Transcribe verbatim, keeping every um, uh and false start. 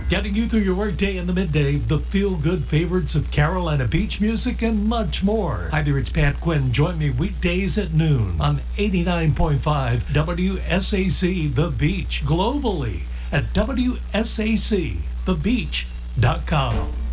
Getting you through your workday in the midday, the feel-good favorites of Carolina beach music, and much more. Hi there, it's Pat Quinn. Join me weekdays at noon on eighty-nine point five W S A C The Beach, globally at W S A C the beach dot com.